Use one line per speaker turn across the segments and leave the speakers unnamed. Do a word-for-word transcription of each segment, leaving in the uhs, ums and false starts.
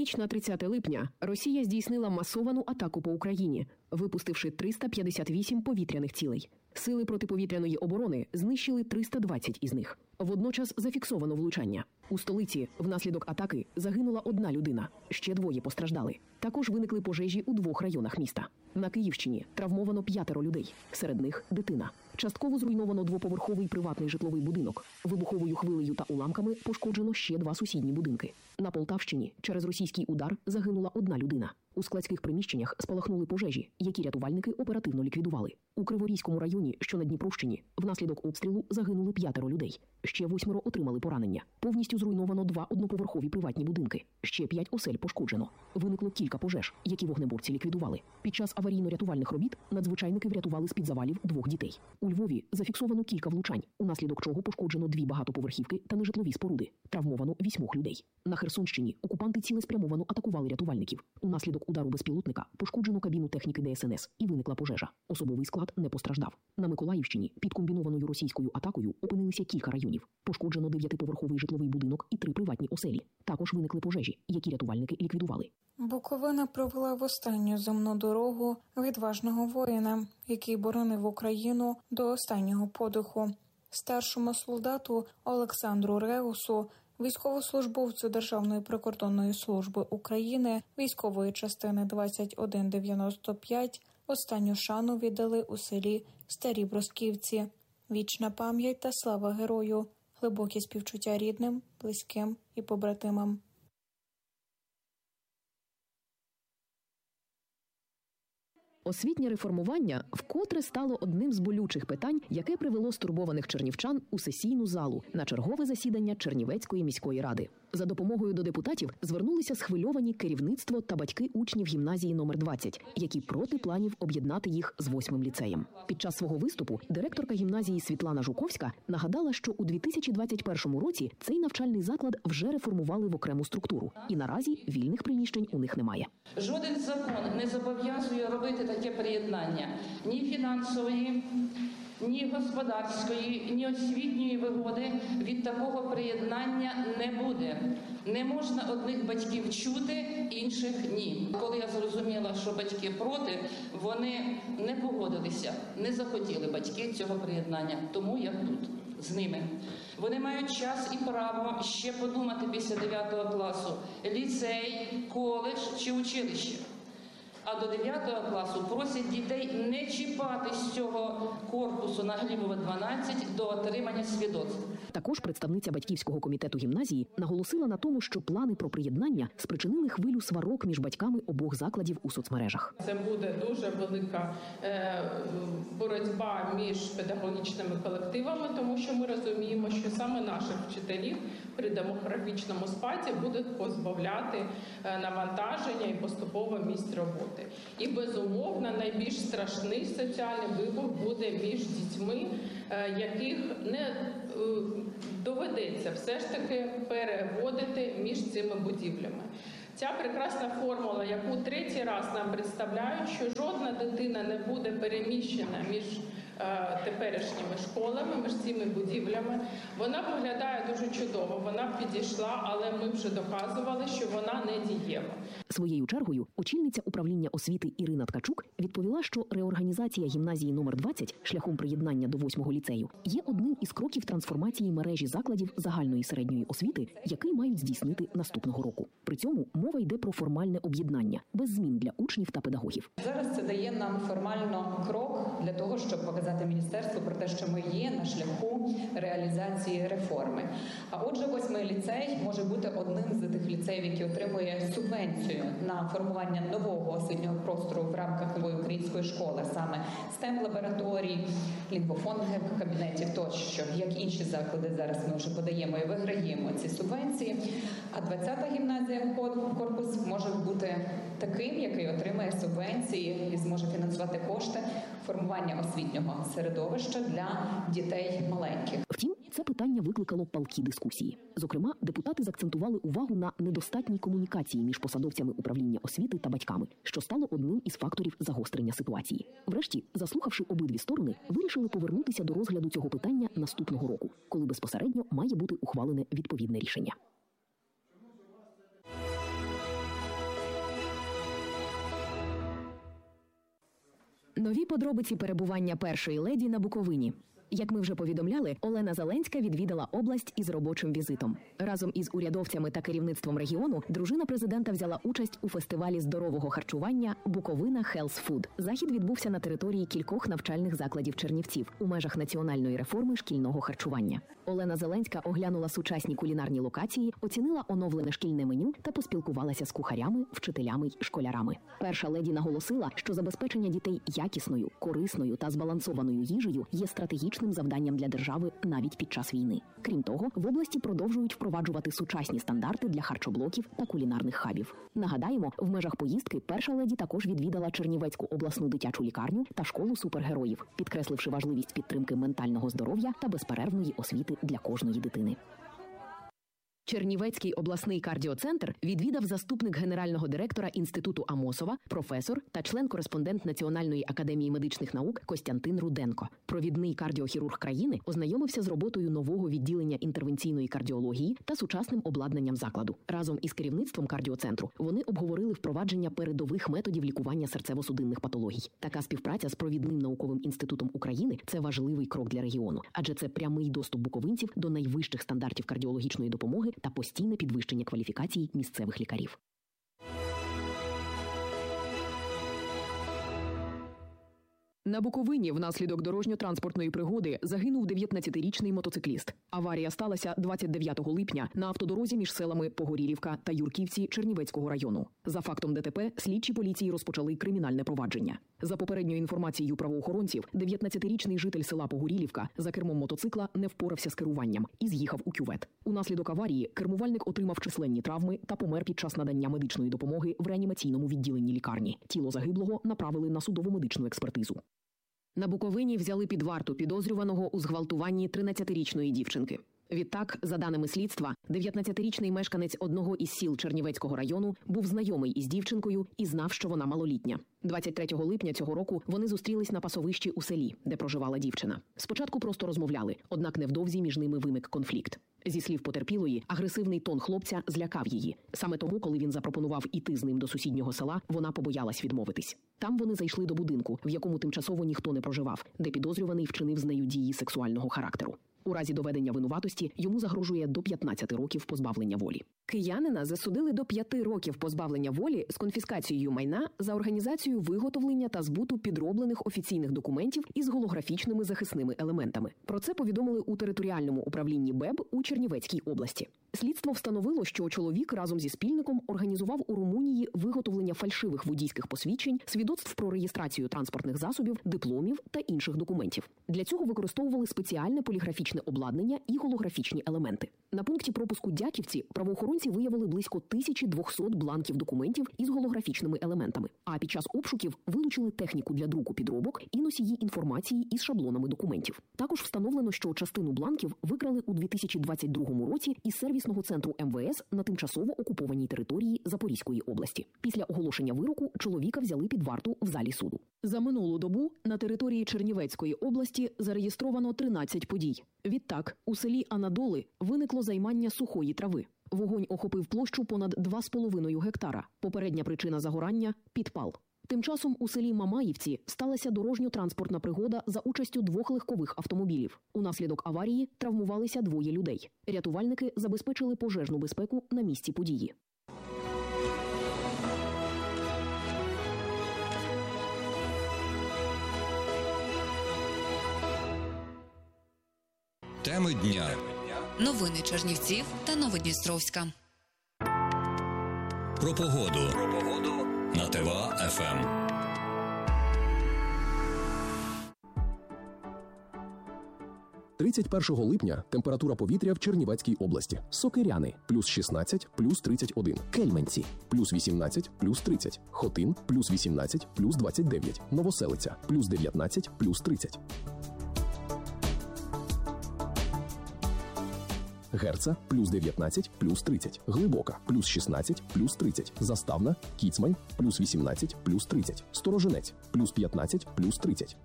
ніч на тридцяте липня Росія здійснила масовану атаку по Україні, випустивши триста п'ятдесят вісім повітряних цілей. Сили протиповітряної оборони знищили триста двадцять із них. Водночас зафіксовано влучання. У столиці внаслідок атаки загинула одна людина, ще двоє постраждали. Також виникли пожежі у двох районах міста. На Київщині травмовано п'ятеро людей, серед них дитина. Частково зруйновано двоповерховий приватний житловий будинок. Вибуховою хвилею та уламками пошкоджено ще два сусідні будинки. На Полтавщині через російський удар загинула одна людина. У складських приміщеннях спалахнули пожежі, які рятувальники оперативно ліквідували. У Криворізькому районі, що на Дніпровщині, внаслідок обстрілу загинули п'ятеро людей. Ще восьмеро отримали поранення. Повністю зруйновано два одноповерхові приватні будинки. Ще п'ять осель пошкоджено. Виникло кілька пожеж, які вогнеборці ліквідували. Під час аварійно-рятувальних робіт надзвичайники врятували з-під завалів двох дітей. У Львові зафіксовано кілька влучань, унаслідок чого пошкоджено дві багатоповерхівки та нежитлові споруди. Травмовано вісьмох людей. На Херсонщині окупанти цілеспрямовано атакували рятувальників. Унаслідок удару безпілотника пошкоджено кабіну техніки Де Ес Ен Ес і виникла пожежа. Особовий склад не постраждав. На Миколаївщині під комбінованою російською атакою опинилися кілька районів. Пошкоджено дев'ятиповерховий житловий будинок і три приватні оселі. Також виникли пожежі, які рятувальники ліквідували.
Буковина провела в останню земну дорогу відважного воїна, який боронив Україну до останнього подиху. Старшому солдату Олександру Реусу, військовослужбовцю Державної прикордонної служби України, військової частини двадцять один дев'яносто п'ять, останню шану віддали у селі Старі Бросківці. Вічна пам'ять та слава герою, глибокі співчуття рідним, близьким і побратимам.
Освітнє реформування вкотре стало одним з болючих питань, яке привело стурбованих чернівчан у сесійну залу на чергове засідання Чернівецької міської ради. За допомогою до депутатів звернулися схвильовані керівництво та батьки учнів гімназії номер двадцять, які проти планів об'єднати їх з восьмим ліцеєм. Під час свого виступу директорка гімназії Світлана Жуковська нагадала, що у дві тисячі двадцять першому році цей навчальний заклад вже реформували в окрему структуру, і наразі вільних приміщень у них немає.
Жоден закон не зобов'язує робити таке приєднання ні фінансової, ні господарської, ні освітньої вигоди від такого приєднання не буде. Не можна одних батьків чути, інших ні. Коли я зрозуміла, що батьки проти, вони не погодилися, не захотіли батьки цього приєднання. Тому я тут з ними. Вони мають час і право ще подумати після дев'ятого класу – ліцей, коледж чи училище. А до дев'ятого класу просять дітей не чіпати з цього корпусу на Глібова дванадцять до отримання свідоцтв.
Також представниця батьківського комітету гімназії наголосила на тому, що плани про приєднання спричинили хвилю сварок між батьками обох закладів у соцмережах.
Це буде дуже велика е, боротьба між педагогічними колективами, тому що ми розуміємо, що саме наших вчителів при демографічному спаді будуть позбавляти е, навантаження і поступово місць роботи. І, безумовно, найбільш страшний соціальний вибух буде між дітьми, е, яких не е, доведеться все ж таки переводити між цими будівлями. Ця прекрасна формула, яку третій раз нам представляють, що жодна дитина не буде переміщена між е, теперішніми школами, між цими будівлями, вона виглядає дуже чудово, вона підійшла, але ми вже доказували, що вона не дієва.
Своєю чергою очільниця управління освіти Ірина Ткачук відповіла, що реорганізація гімназії номер двадцять шляхом приєднання до восьмого ліцею є одним із кроків трансформації мережі закладів загальної середньої освіти, який мають здійснити наступного року. При цьому мова йде про формальне об'єднання, без змін для учнів та педагогів.
Зараз це дає нам формально крок для того, щоб показати міністерству про те, що ми є на шляху реалізації реформи. А отже, восьмий ліцей може бути одним з тих ліцеїв, які отримує субвенцію на формування нового освітнього простору в рамках нової української школи, саме стем-лабораторій, лінгвофонних кабінетів тощо, як інші заклади зараз ми вже подаємо і виграємо ці субвенції. А двадцята гімназія корпус може бути таким, який отримає субвенції і зможе фінансувати кошти формування освітнього середовища для дітей маленьких.
Втім, це питання викликало палкі дискусії. Зокрема, депутати заакцентували увагу на недостатній комунікації між посадовцями управління освіти та батьками, що стало одним із факторів загострення ситуації. Врешті, заслухавши обидві сторони, вирішили повернутися до розгляду цього питання наступного року, коли безпосередньо має бути ухвалене відповідне рішення. Нові подробиці перебування першої леді на Буковині. Як ми вже повідомляли, Олена Зеленська відвідала область із робочим візитом. Разом із урядовцями та керівництвом регіону дружина президента взяла участь у фестивалі здорового харчування «Буковина Health Food». Захід відбувся на території кількох навчальних закладів Чернівців у межах національної реформи шкільного харчування. Олена Зеленська оглянула сучасні кулінарні локації, оцінила оновлене шкільне меню та поспілкувалася з кухарями, вчителями й школярами. Перша леді наголосила, що забезпечення дітей якісною, корисною та збалансованою їжею є стратегічним завданням для держави навіть під час війни. Крім того, в області продовжують впроваджувати сучасні стандарти для харчоблоків та кулінарних хабів. Нагадаємо, в межах поїздки перша леді також відвідала Чернівецьку обласну дитячу лікарню та школу супергероїв, підкресливши важливість підтримки ментального здоров'я та безперервної освіти для кожної дитини. Чернівецький обласний кардіоцентр відвідав заступник генерального директора Інституту Амосова, професор та член-кореспондент Національної академії медичних наук Костянтин Руденко. Провідний кардіохірург країни ознайомився з роботою нового відділення інтервенційної кардіології та сучасним обладнанням закладу. Разом із керівництвом кардіоцентру вони обговорили впровадження передових методів лікування серцево-судинних патологій. Така співпраця з провідним науковим інститутом України – це важливий крок для регіону, адже це прямий доступ буковинців до найвищих стандартів кардіологічної допомоги та постійне підвищення кваліфікації місцевих лікарів. На Буковині внаслідок дорожньо-транспортної пригоди загинув дев'ятнадцятирічний мотоцикліст. Аварія сталася двадцять дев'ятого липня на автодорозі між селами Погорілівка та Юрківці Чернівецького району. За фактом ДТП слідчі поліції розпочали кримінальне провадження. За попередньою інформацією правоохоронців, дев'ятнадцятирічний житель села Погорілівка за кермом мотоцикла не впорався з керуванням і з'їхав у кювет. Унаслідок аварії кермувальник отримав численні травми та помер під час надання медичної допомоги в реанімаційному відділенні лікарні. Тіло загиблого направили на судово-медичну експертизу. На Буковині взяли під варту підозрюваного у зґвалтуванні тринадцятирічної дівчинки. Відтак, за даними слідства, дев'ятнадцятирічний мешканець одного із сіл Чернівецького району був знайомий із дівчинкою і знав, що вона малолітня. двадцять третього липня цього року вони зустрілись на пасовищі у селі, де проживала дівчина. Спочатку просто розмовляли, однак невдовзі між ними виник конфлікт. Зі слів потерпілої, агресивний тон хлопця злякав її. Саме тому, коли він запропонував іти з ним до сусіднього села, вона побоялась відмовитись. Там вони зайшли до будинку, в якому тимчасово ніхто не проживав, де підозрюваний вчинив з нею дії сексуального характеру. У разі доведення винуватості йому загрожує до п'ятнадцяти років позбавлення волі. Киянина засудили до п'яти років позбавлення волі з конфіскацією майна за організацію виготовлення та збуту підроблених офіційних документів із голографічними захисними елементами. Про це повідомили у територіальному управлінні БЕБ у Чернівецькій області. Слідство встановило, що чоловік разом зі спільником організував у Румунії виготовлення фальшивих водійських посвідчень, свідоцтв про реєстрацію транспортних засобів, дипломів та інших документів. Для цього використовували спеціальне поліграфічне обладнання і голографічні елементи. На пункті пропуску Дяківці правоохоронці виявили близько тисячі двохсот бланків документів із голографічними елементами. А під час обшуків вилучили техніку для друку підробок і носії інформації із шаблонами документів. Також встановлено, що частину бланків викрали у дві тисячі двадцять другому році із сервісного центру ем ве ес на тимчасово окупованій території Запорізької області. Після оголошення вироку чоловіка взяли під варту в залі суду. За минулу добу на території Чернівецької області зареєстровано тринадцять подій. Відтак, у селі Анадоли виникло займання сухої трави. Вогонь охопив площу понад два з половиною гектара. Попередня причина загорання – підпал. Тим часом у селі Мамаївці сталася дорожньо-транспортна пригода за участю двох легкових автомобілів. Унаслідок аварії травмувалися двоє людей. Рятувальники забезпечили пожежну безпеку на місці події.
Теми дня.
Новини Чернівців та Новодністровська.
Про погоду. Про погоду на ТВА еф ем.
тридцять першого липня температура повітря в Чернівецькій області. Сокиряни – плюс шістнадцять, плюс тридцять один. Кельменці – плюс вісімнадцять, плюс тридцять. Хотин – плюс вісімнадцять, плюс двадцять дев'ять. Новоселиця – плюс дев'ятнадцять, плюс тридцять. Герца – плюс дев'ятнадцять, плюс тридцять. Глибока – плюс шістнадцять, плюс тридцять. Заставна, Кіцмань – плюс вісімнадцять, плюс тридцять. Сторожинець – плюс п'ятнадцять, плюс тридцять.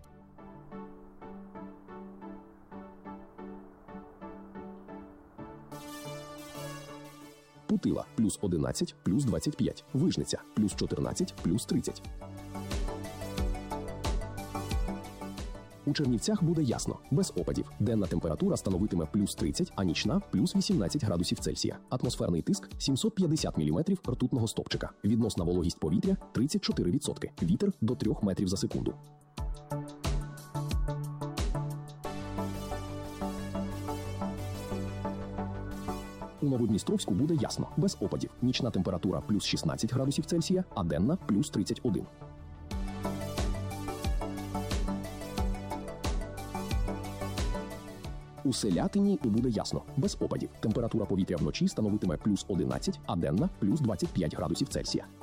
Путила – плюс одинадцять, плюс двадцять п'ять. Вижниця – плюс чотирнадцять, плюс тридцять. У Чернівцях буде ясно, без опадів. Денна температура становитиме плюс тридцять, а нічна – плюс вісімнадцять градусів Цельсія. Атмосферний тиск – сімсот п'ятдесят міліметрів ртутного стовпчика. Відносна вологість повітря – тридцять чотири відсотки. Вітер – до трьох метрів за секунду. У Новодністровську буде ясно, без опадів. Нічна температура – плюс шістнадцять градусів Цельсія, а денна – плюс тридцять один. У Селятині буде ясно, без опадів. Температура повітря вночі становитиме плюс одинадцять, а денна – плюс двадцять п'ять градусів Цельсія.